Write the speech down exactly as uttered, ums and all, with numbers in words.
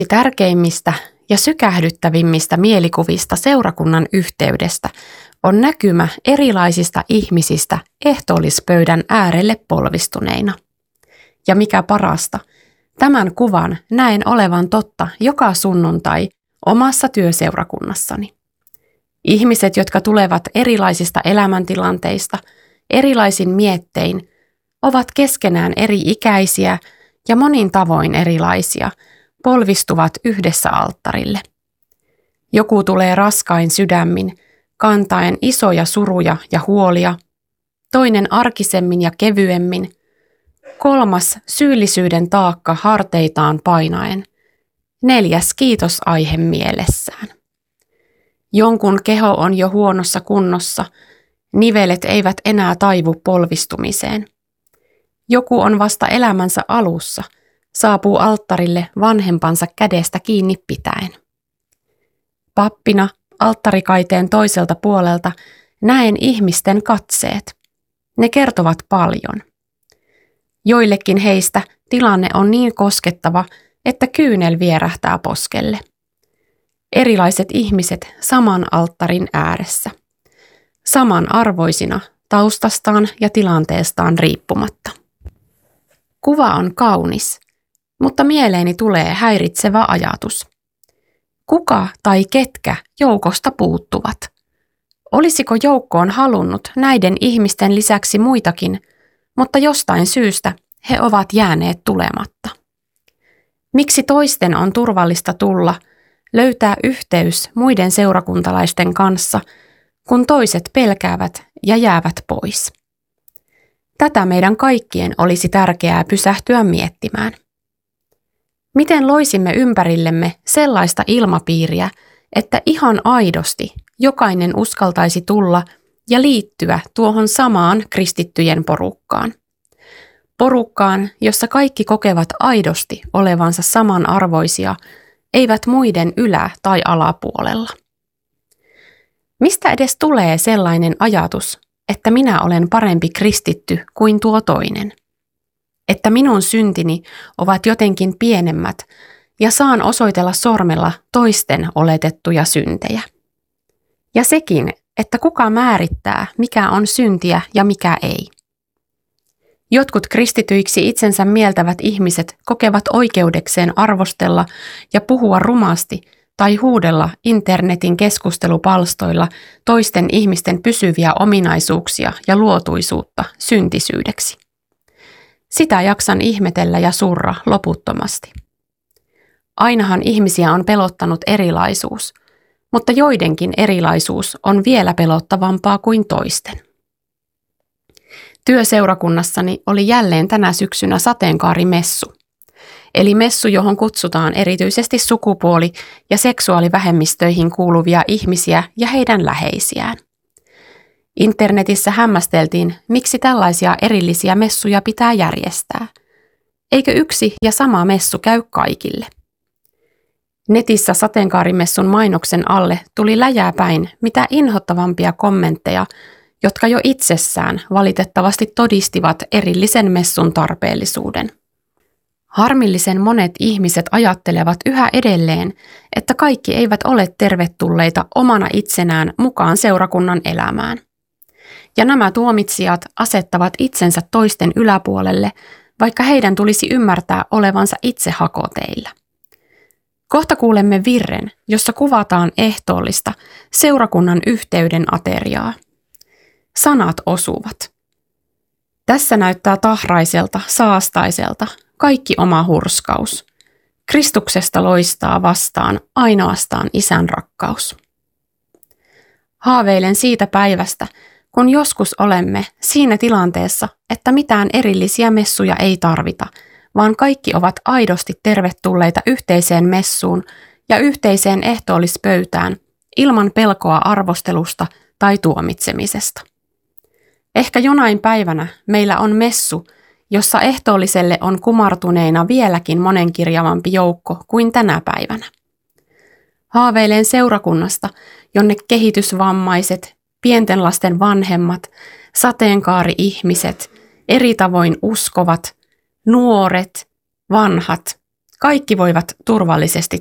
Tärkeimmistä ja sykähdyttävimmistä mielikuvista seurakunnan yhteydestä on näkymä erilaisista ihmisistä ehtoollispöydän äärelle polvistuneina. Ja mikä parasta, tämän kuvan näen olevan totta joka sunnuntai omassa työseurakunnassani. Ihmiset, jotka tulevat erilaisista elämäntilanteista, erilaisin miettein, ovat keskenään eri-ikäisiä ja monin tavoin erilaisia, polvistuvat yhdessä alttarille. Joku tulee raskain sydämin, kantaen isoja suruja ja huolia, toinen arkisemmin ja kevyemmin, kolmas syyllisyyden taakka harteitaan painaen, neljäs kiitosaihe mielessään. Jonkun keho on jo huonossa kunnossa, nivelet eivät enää taivu polvistumiseen. Joku on vasta elämänsä alussa, saapuu alttarille vanhempansa kädestä kiinni pitäen. Pappina alttarikaiteen toiselta puolelta näen ihmisten katseet. Ne kertovat paljon. Joillekin heistä tilanne on niin koskettava, että kyynel vierähtää poskelle. Erilaiset ihmiset saman alttarin ääressä. Samanarvoisina taustastaan ja tilanteestaan riippumatta. Kuva on kaunis, mutta mieleeni tulee häiritsevä ajatus. Kuka tai ketkä joukosta puuttuvat? Olisiko joukkoon halunnut näiden ihmisten lisäksi muitakin, mutta jostain syystä he ovat jääneet tulematta? Miksi toisten on turvallista tulla, löytää yhteys muiden seurakuntalaisten kanssa, kun toiset pelkäävät ja jäävät pois? Tätä meidän kaikkien olisi tärkeää pysähtyä miettimään. Miten loisimme ympärillemme sellaista ilmapiiriä, että ihan aidosti jokainen uskaltaisi tulla ja liittyä tuohon samaan kristittyjen porukkaan? Porukkaan, jossa kaikki kokevat aidosti olevansa samanarvoisia, eivät muiden ylä- tai alapuolella. Mistä edes tulee sellainen ajatus, että minä olen parempi kristitty kuin tuo toinen? Että minun syntini ovat jotenkin pienemmät ja saan osoitella sormella toisten oletettuja syntejä. Ja sekin, että kuka määrittää, mikä on syntiä ja mikä ei. Jotkut kristityiksi itsensä mieltävät ihmiset kokevat oikeudekseen arvostella ja puhua rumasti tai huudella internetin keskustelupalstoilla toisten ihmisten pysyviä ominaisuuksia ja luotuisuutta syntisyydeksi. Sitä jaksan ihmetellä ja surra loputtomasti. Ainahan ihmisiä on pelottanut erilaisuus, mutta joidenkin erilaisuus on vielä pelottavampaa kuin toisten. Työseurakunnassani oli jälleen tänä syksynä sateenkaarimessu, eli messu, johon kutsutaan erityisesti sukupuoli- ja seksuaalivähemmistöihin kuuluvia ihmisiä ja heidän läheisiään. Internetissä hämmästeltiin, miksi tällaisia erillisiä messuja pitää järjestää. Eikö yksi ja sama messu käy kaikille? Netissä sateenkaarimessun mainoksen alle tuli läjääpäin mitä inhottavampia kommentteja, jotka jo itsessään valitettavasti todistivat erillisen messun tarpeellisuuden. Harmillisen monet ihmiset ajattelevat yhä edelleen, että kaikki eivät ole tervetulleita omana itsenään mukaan seurakunnan elämään. Ja nämä tuomitsijat asettavat itsensä toisten yläpuolelle, vaikka heidän tulisi ymmärtää olevansa itse hakoteillä. Kohta kuulemme virren, jossa kuvataan ehtoollista seurakunnan yhteyden ateriaa. Sanat osuvat. Tässä näyttää tahraiselta, saastaiselta, kaikki oma hurskaus. Kristuksesta loistaa vastaan ainoastaan Isän rakkaus. Haaveilen siitä päivästä, kun joskus olemme siinä tilanteessa, että mitään erillisiä messuja ei tarvita, vaan kaikki ovat aidosti tervetulleita yhteiseen messuun ja yhteiseen ehtoollispöytään ilman pelkoa arvostelusta tai tuomitsemisesta. Ehkä jonain päivänä meillä on messu, jossa ehtoolliselle on kumartuneina vieläkin monenkirjavampi joukko kuin tänä päivänä. Haaveilen seurakunnasta, jonne kehitysvammaiset, pienten lasten vanhemmat, sateenkaari-ihmiset, eri tavoin uskovat, nuoret, vanhat, Kaikki voivat turvallisesti